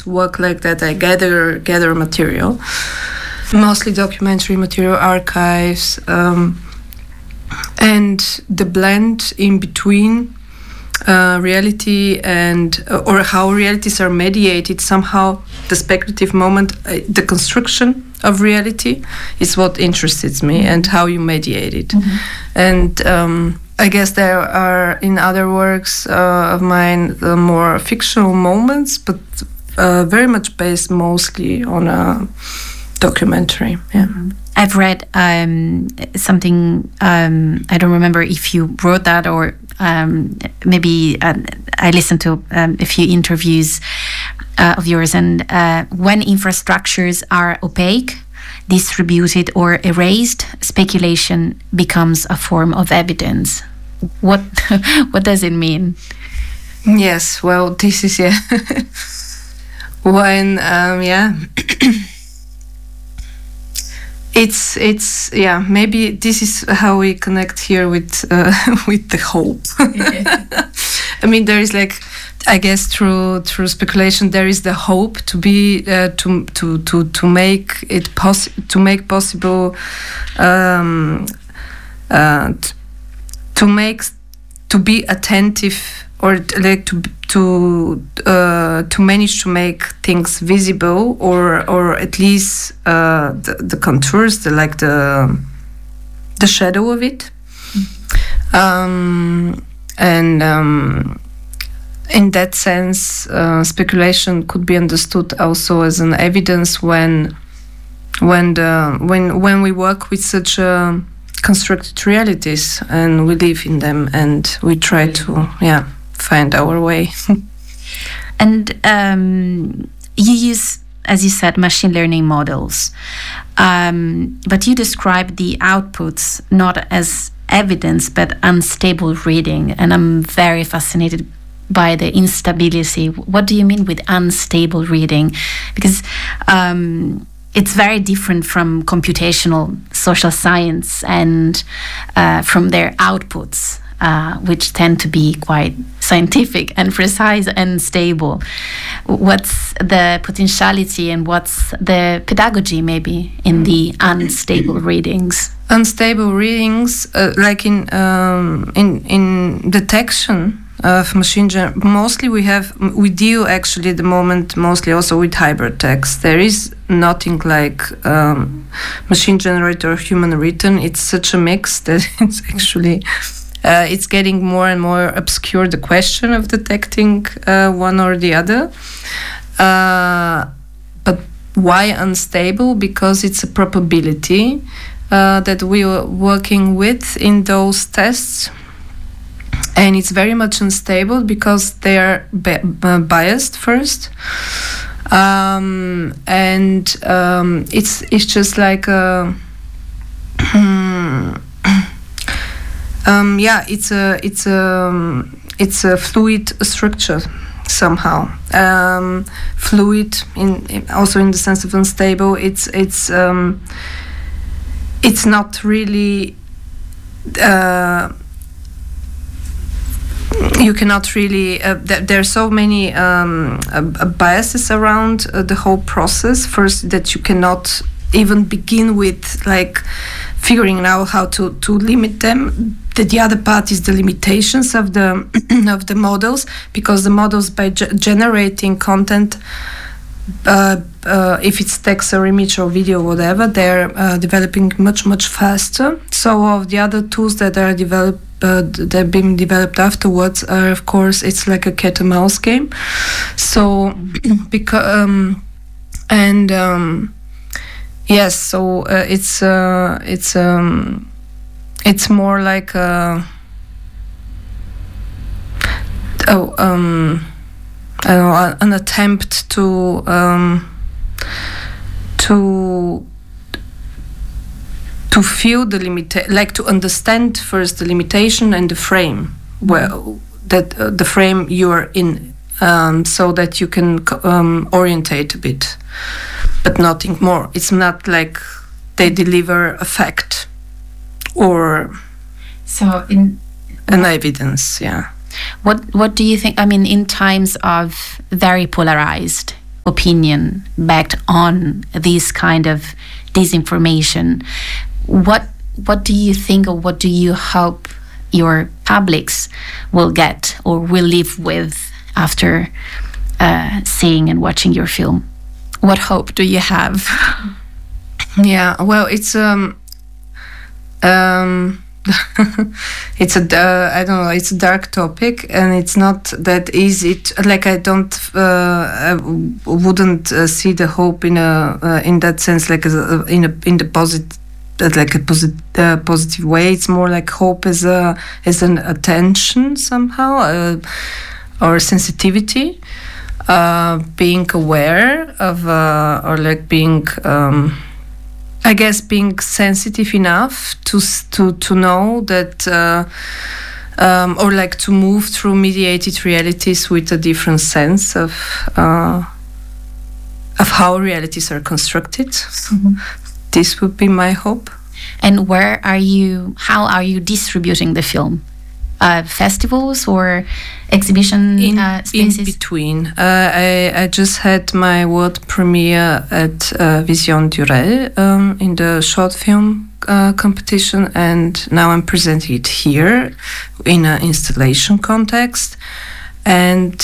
work like that. I gather material, mostly documentary material, archives, and the blend in between reality and or how realities are mediated. Somehow the speculative moment, the construction of reality is what interests me, and how you mediate it. And I guess there are in other works of mine more fictional moments, but very much based mostly on a documentary. Yeah. I've read something, I don't remember if you wrote that or maybe I listened to a few interviews of yours, and when infrastructures are opaque, distributed or erased, speculation becomes a form of evidence. What does it mean? Yes, well, this is when it's maybe this is how we connect here with the hope. I mean, there is like, I guess through speculation there is the hope to be to make it possible to be attentive, or like to manage to make things visible, or at least the contours, the shadow of it. In that sense, speculation could be understood also as an evidence when we work with such constructed realities and we live in them and we try to find our way. And you use, as you said, machine learning models, but you describe the outputs not as evidence but unstable reading, and I'm very fascinated by the instability. What do you mean with unstable reading? Because it's very different from computational social science and from their outputs, which tend to be quite scientific and precise and stable. What's the potentiality and what's the pedagogy maybe in the unstable readings? Unstable readings, like in detection of mostly we deal actually at the moment mostly also with hybrid text. There is nothing like machine generated or human written. It's such a mix that it's actually it's getting more and more obscure, the question of detecting one or the other. But why unstable? Because it's a probability that we are working with in those tests. And it's very much unstable because they are biased first, and it's just like it's a fluid structure somehow. Fluid also in the sense of unstable. It's not really. You cannot really. There are so many biases around the whole process. First, that you cannot even begin with, like figuring out how to limit them. The other part is the limitations of the of the models, because the models by generating content, if it's text or image or video, whatever, they're developing much faster. So of the other tools that are developed. They're being developed afterwards are, of course, it's like a cat and mouse game. So because yes, so it's more like I don't know, an attempt to feel the like to understand first the limitation and the frame, the frame you are in, so that you can orientate a bit, but nothing more. It's not like they deliver a fact or an evidence. Yeah. What do you think? I mean, in times of very polarized opinion backed on this kind of disinformation. What do you think, or what do you hope your publics will get or will live with after seeing and watching your film? What hope do you have? Yeah, well, it's it's I don't know, it's a dark topic, and it's not that easy I wouldn't see the hope in that sense, like in the positive, like a positive way. It's more like hope as an attention somehow, or sensitivity, being aware of, or like being I guess being sensitive enough to know that, or like to move through mediated realities with a different sense of how realities are constructed. Mm-hmm. This would be my hope. And how are you distributing the film? Festivals or exhibition spaces? In between. I just had my world premiere at Vision Durel in the short film competition, and now I'm presenting it here in an installation context. And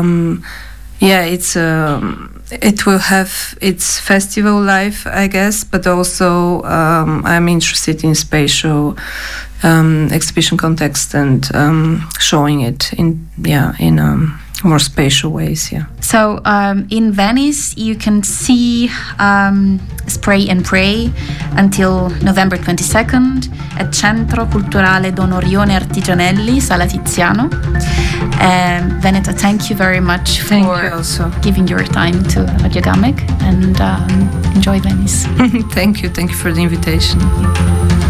it will have its festival life, I guess, but also I'm interested in spatial exhibition context and showing it in more spatial ways. Yeah. So in Venice, you can see Spray and Pray until November 22nd at Centro Culturale Don Orione Artigianelli, Sala Tiziano. Veneta, thank you very much for giving your time to Radio Gamek, and enjoy Venice. Thank you for the invitation.